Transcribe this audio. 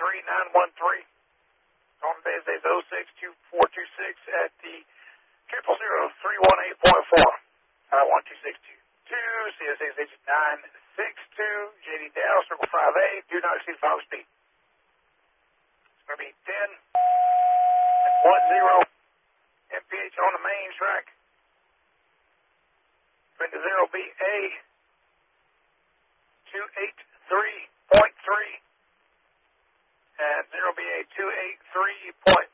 913. On Thursdays 062426 at the 000-318.4. 1262. CSA station 962. JD Dow, Circle 5A. Do not exceed 5 speed. It's going to be 10 and 10 MPH on the main track. Going to 0BA 283.3 and 0BA 283.3.